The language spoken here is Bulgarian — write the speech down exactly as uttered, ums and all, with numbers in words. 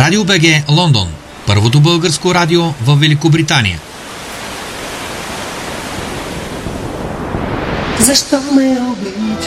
Радио БГ Лондон, първото българско радио в Великобритания. Защо ме обичаш?